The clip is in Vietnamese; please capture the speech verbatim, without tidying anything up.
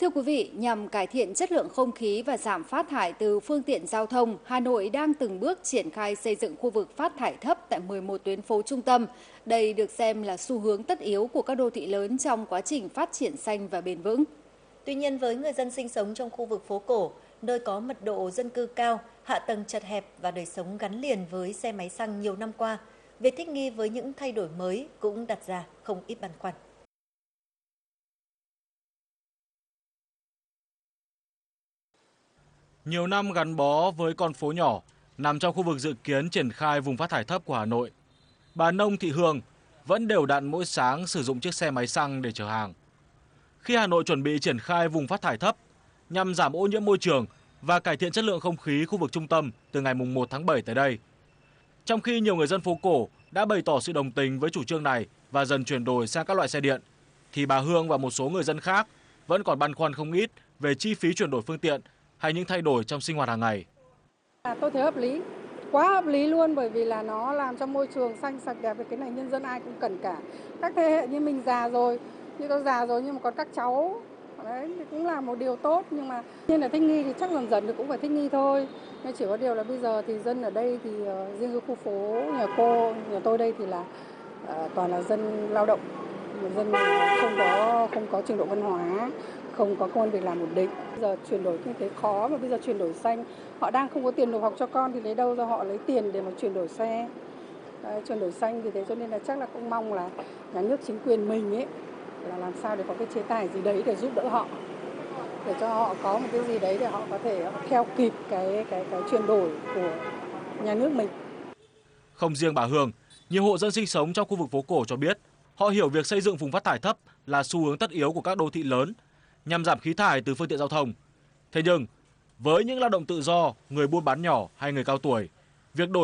Thưa quý vị, nhằm cải thiện chất lượng không khí và giảm phát thải từ phương tiện giao thông, Hà Nội đang từng bước triển khai xây dựng khu vực phát thải thấp tại mười một tuyến phố trung tâm. Đây được xem là xu hướng tất yếu của các đô thị lớn trong quá trình phát triển xanh và bền vững. Tuy nhiên, với người dân sinh sống trong khu vực phố cổ, nơi có mật độ dân cư cao, hạ tầng chật hẹp và đời sống gắn liền với xe máy xăng nhiều năm qua, việc thích nghi với những thay đổi mới cũng đặt ra không ít băn khoăn. Nhiều năm gắn bó với con phố nhỏ, nằm trong khu vực dự kiến triển khai vùng phát thải thấp của Hà Nội, bà Nông Thị Hương vẫn đều đặn mỗi sáng sử dụng chiếc xe máy xăng để chở hàng. Khi Hà Nội chuẩn bị triển khai vùng phát thải thấp nhằm giảm ô nhiễm môi trường và cải thiện chất lượng không khí khu vực trung tâm từ ngày mùng một tháng bảy tới đây. Trong khi nhiều người dân phố cổ đã bày tỏ sự đồng tình với chủ trương này và dần chuyển đổi sang các loại xe điện, thì bà Hương và một số người dân khác vẫn còn băn khoăn không ít về chi phí chuyển đổi phương tiện hay những thay đổi trong sinh hoạt hàng ngày. À, tôi thấy hợp lý, quá hợp lý luôn, bởi vì là nó làm cho môi trường xanh sạch đẹp, với cái này nhân dân ai cũng cần cả. Các thế hệ như mình già rồi, như tôi già rồi nhưng mà còn các cháu, đấy thì cũng là một điều tốt, nhưng mà nên là thích nghi thì chắc dần dần thì cũng phải thích nghi thôi. Nhưng chỉ có điều là bây giờ thì dân ở đây thì uh, riêng cái khu phố nhà cô, nhà tôi đây thì là uh, toàn là dân lao động, dân không có không có trình độ văn hóa, không có công ăn việc làm ổn định. Bây giờ chuyển đổi kinh tế khó, mà bây giờ chuyển đổi xanh, họ đang không có tiền nộp học cho con thì lấy đâu ra họ lấy tiền để mà chuyển đổi xe. Đấy, chuyển đổi xanh thì thế cho nên là chắc là cũng mong là nhà nước chính quyền mình ấy là làm sao để có cái chế tài gì đấy để giúp đỡ họ, để cho họ có một cái gì đấy để họ có thể họ theo kịp cái cái cái chuyển đổi của nhà nước mình. Không riêng bà Hương, nhiều hộ dân sinh sống trong khu vực phố cổ cho biết họ hiểu việc xây dựng vùng phát thải thấp là xu hướng tất yếu của các đô thị lớn nhằm giảm khí thải từ phương tiện giao thông. Thế nhưng, với những lao động tự do, người buôn bán nhỏ hay người cao tuổi, việc đổi